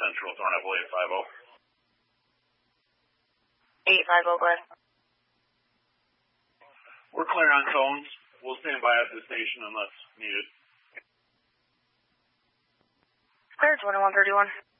Central, Thornapple 850. 850, go ahead. We're clear on tones. We'll stand by at the station unless needed. Clear, 2131.